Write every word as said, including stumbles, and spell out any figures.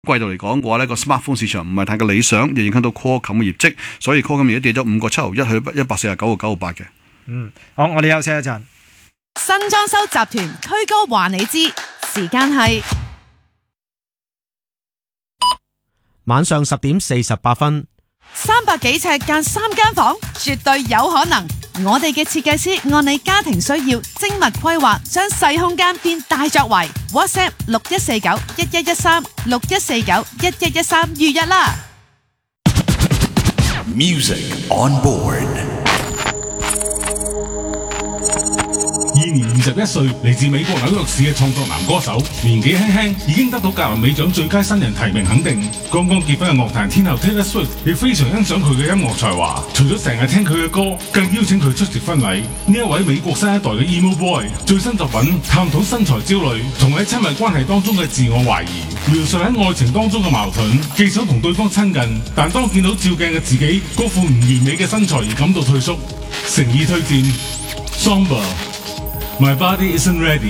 季度嚟講嘅話呢個 smartphone 市場唔係太過理想，亦影響到 Qualcomm 嘅業績，所以 Qualcomm 而家跌咗五個七毫一去一百四十九個九毫八嘅。 嗯，好，我哋休息一陣。 新裝修集團推歌話你知，時間係晚上十點四十八分。 三百幾尺間三間房，絕對有可能。我哋嘅設計師按你家庭需要精密規劃，將細空間變大作為。WhatsApp 六一四九一一一三六一四九一一一三預約啦。 Music on board。 現年二十一歲，嚟自美國紐約市嘅創作男歌手，年紀輕輕已經得到格林美獎最佳新人提名肯定。剛剛結婚嘅樂壇天后 Taylor Swift 亦非常欣賞佢嘅音樂才華，除咗成日聽佢嘅歌，更邀請佢出席婚禮。呢一位美國新一代嘅 Emo Boy 最新作品探討身材焦慮同喺親密關係當中嘅自我懷疑，描述喺愛情當中嘅矛盾，既想同對方親近，但當見到照鏡嘅自己嗰副唔完美嘅身材而感到退縮。誠意推薦 Somber。My body isn't ready.